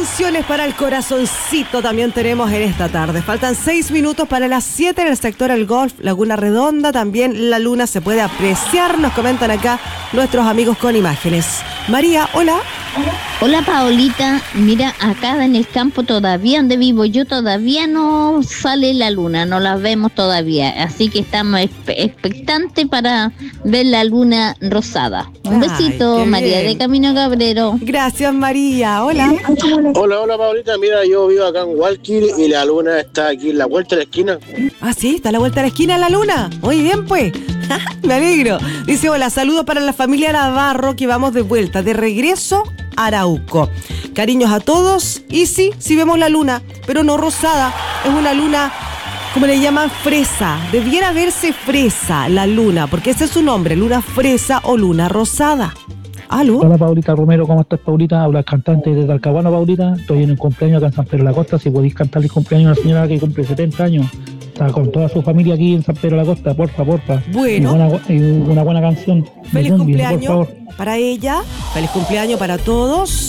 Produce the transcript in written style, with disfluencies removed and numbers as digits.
canciones para el corazoncito también tenemos en esta tarde. Faltan 6 minutos para las 7 en el sector El Golf, Laguna Redonda. También la luna se puede apreciar, nos comentan acá nuestros amigos con imágenes. María, hola. Hola Paolita, mira, acá en el campo todavía donde vivo yo todavía no sale la luna, no la vemos todavía, así que estamos expectantes para ver la luna rosada. Un besito, María de Camino Cabrero. Gracias María, hola. Hola Paolita, mira, yo vivo acá en Hualquil y la luna está aquí en la vuelta de la esquina. Ah, sí, está a la vuelta de la esquina la luna. Muy bien, pues. Me alegro. Dice, hola, saludos para la familia Navarro que vamos de vuelta, de regreso a Arauco. Cariños a todos. Y sí vemos la luna, pero no rosada. Es una luna, como le llaman, fresa. Debiera verse fresa la luna, porque ese es su nombre, luna fresa o luna rosada. ¿Aló? Hola Paulita Romero, ¿cómo estás Paulita? Habla cantante de Talcahuano, Paulita. Estoy en el cumpleaños acá en San Pedro de la Costa. Si podéis cantar el cumpleaños a una señora que cumple 70 años. Está con toda su familia aquí en San Pedro de la Costa, porfa. Bueno. Y una buena canción. Feliz cumpleaños para ella. Feliz cumpleaños para todos.